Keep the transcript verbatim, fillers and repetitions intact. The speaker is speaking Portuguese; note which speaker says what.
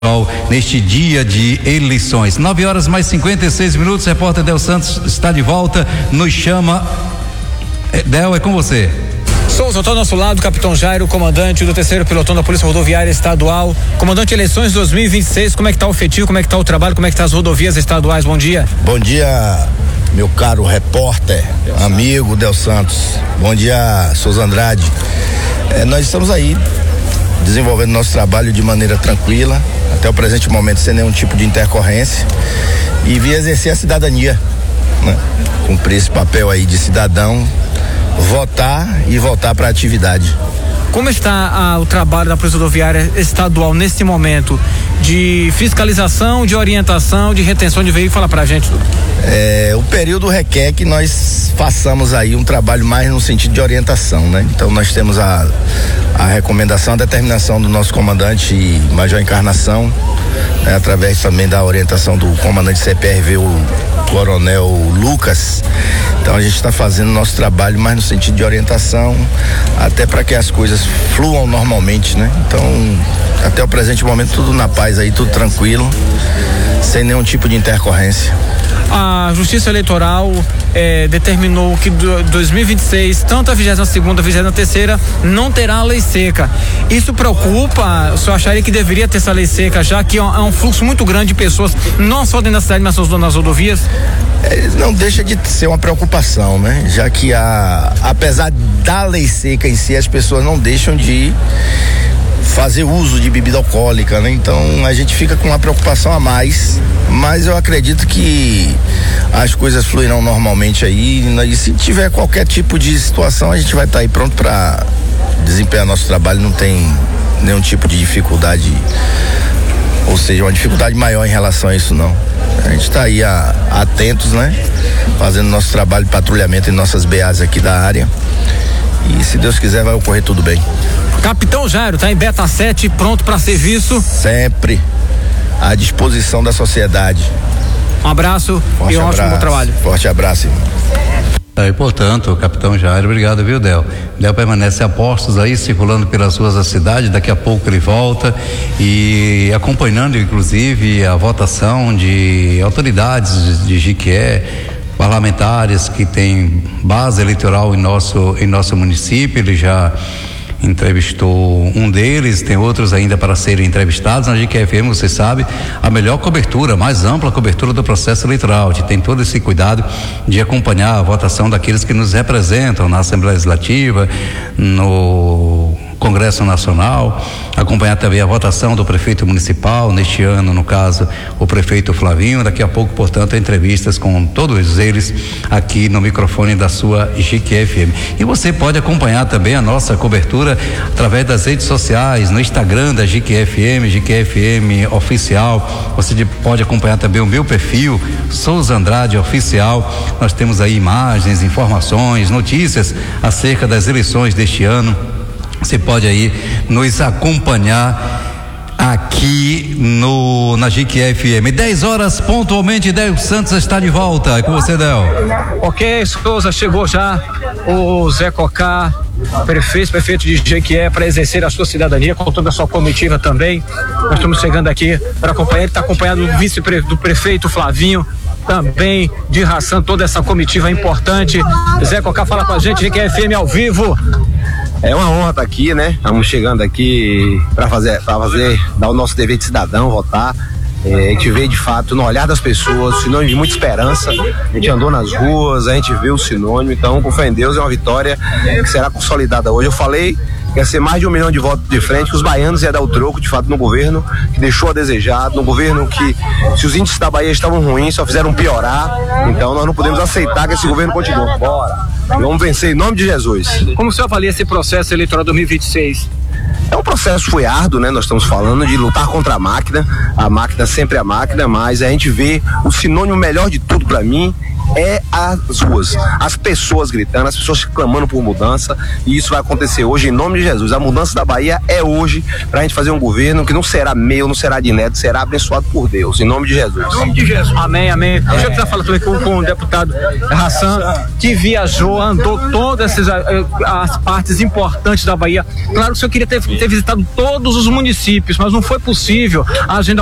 Speaker 1: neste dia de eleições. nove horas mais cinquenta e seis minutos, repórter Del Santos está de volta, nos chama. Del, é com você.
Speaker 2: Souza, estou ao nosso lado, capitão Jairo, comandante do terceiro pelotão da Polícia Rodoviária Estadual. Comandante, eleições dois mil e vinte e seis, como é que está o efetivo, como é que está o trabalho, como é que está as rodovias estaduais? Bom dia.
Speaker 3: Bom dia, meu caro repórter, Del amigo Santos. Del Santos. Bom dia, Souza Andrade. É, nós estamos aí desenvolvendo nosso trabalho de maneira tranquila, até o presente momento sem nenhum tipo de intercorrência, e vir exercer a cidadania, né? Cumprir esse papel aí de cidadão, votar e voltar para a atividade.
Speaker 2: Como está ah, o trabalho da Polícia Rodoviária Estadual nesse momento de fiscalização, de orientação, de retenção de veículos? Fala pra gente, Dudu.
Speaker 3: É, o período requer que nós façamos aí um trabalho mais no sentido de orientação, né? Então nós temos a, a recomendação, a determinação do nosso comandante Major Encarnação, né? Através também da orientação do comandante C P R V, o Coronel Lucas. Então a gente está fazendo nosso trabalho mais no sentido de orientação, até para que as coisas fluam normalmente, né? Então, até o presente momento, tudo na paz aí, tudo tranquilo, sem nenhum tipo de intercorrência.
Speaker 2: A Justiça Eleitoral eh, determinou que do, dois mil e vinte e seis, tanto a vigésima segunda, a vigésima terceira, não terá lei seca. Isso preocupa? O senhor acharia que deveria ter essa lei seca, já que é um, é um fluxo muito grande de pessoas, não só dentro da cidade, mas nas rodovias?
Speaker 3: É, não deixa de ser uma preocupação, né? Já que a, apesar da lei seca em si, as pessoas não deixam de fazer uso de bebida alcoólica, né? Então a gente fica com uma preocupação a mais, mas eu acredito que as coisas fluirão normalmente aí, e se tiver qualquer tipo de situação, a gente vai estar aí pronto para desempenhar nosso trabalho, não tem nenhum tipo de dificuldade, ou seja, uma dificuldade maior em relação a isso, não. A gente está aí a, atentos, né? Fazendo nosso trabalho de patrulhamento em nossas B As aqui da área, e se Deus quiser vai ocorrer tudo bem.
Speaker 2: Capitão Jairo, tá em Beta sete, pronto para serviço?
Speaker 3: Sempre à disposição da sociedade.
Speaker 2: Um abraço
Speaker 3: Forte
Speaker 2: e um
Speaker 3: abraço,
Speaker 2: ótimo trabalho.
Speaker 3: Forte abraço, irmão.
Speaker 1: E, portanto, capitão Jairo, obrigado, viu, Del? Del permanece a postos aí, circulando pelas ruas da cidade, daqui a pouco ele volta e acompanhando, inclusive, a votação de autoridades de Jiquié, parlamentares que têm base eleitoral em nosso, em nosso município. Ele já entrevistou um deles, tem outros ainda para serem entrevistados. Na G Q F M, você sabe, a melhor cobertura, a mais ampla cobertura do processo eleitoral. A gente tem todo esse cuidado de acompanhar a votação daqueles que nos representam na Assembleia Legislativa, no Congresso Nacional, acompanhar também a votação do prefeito municipal, neste ano, no caso, o prefeito Flavinho. Daqui a pouco, portanto, entrevistas com todos eles aqui no microfone da sua G Q F M. E você pode acompanhar também a nossa cobertura através das redes sociais, no Instagram da G Q F M, G Q F M Oficial. Você pode acompanhar também o meu perfil, Souza Andrade Oficial. Nós temos aí imagens, informações, notícias acerca das eleições deste ano. Você pode aí nos acompanhar aqui no na G Q F M. dez horas pontualmente, Del Santos está de volta. É com você, Del.
Speaker 2: Ok, Souza, chegou já o Zé Cocá, prefeito, prefeito de Jequié, para exercer a sua cidadania, com toda a sua comitiva também. Nós estamos chegando aqui para acompanhar. Ele está acompanhado do vice do prefeito Flavinho, também de ração, toda essa comitiva importante. Zé Cocá, fala com a gente, G Q F M ao vivo.
Speaker 4: É uma honra estar aqui, né? Estamos chegando aqui para fazer, para fazer, dar o nosso dever de cidadão, votar. É, a gente vê de fato no olhar das pessoas, sinônimo de muita esperança. A gente andou nas ruas, a gente vê o sinônimo. Então, com fé em Deus, é uma vitória que será consolidada hoje. Eu falei que ia ser mais de um milhão de votos de frente, que os baianos iam dar o troco, de fato, no governo que deixou a desejar, no governo que, se os índices da Bahia estavam ruins, só fizeram piorar. Então, nós não podemos aceitar que esse governo continue. Bora! Vamos vencer em nome de Jesus.
Speaker 2: Como o senhor avalia esse processo eleitoral dois mil e vinte e seis?
Speaker 4: É um processo foi árduo, né? Nós estamos falando de lutar contra a máquina. A máquina sempre é a máquina, mas a gente vê o sinônimo melhor de tudo para mim, é as ruas, as pessoas gritando, as pessoas clamando por mudança, e isso vai acontecer hoje em nome de Jesus. A mudança da Bahia é hoje, pra gente fazer um governo que não será meu, não será de Neto, será abençoado por Deus, em nome de Jesus.
Speaker 2: Em nome de Jesus. Amém, amém. Deixa eu precisar falar também com, com o deputado Hassan, que viajou, andou todas essas, as partes importantes da Bahia. Claro que o senhor queria ter, ter visitado todos os municípios, mas não foi possível. A agenda